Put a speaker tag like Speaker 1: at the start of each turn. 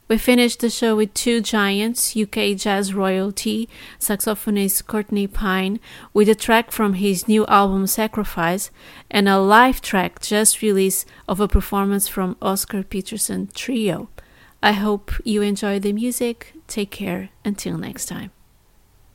Speaker 1: We finished the show with two giants, UK jazz royalty, saxophonist Courtney Pine, with a track from his new album Sacrifice, and a live track just released of a performance from Oscar Peterson Trio. I hope you enjoy the music. Take care. Until next time.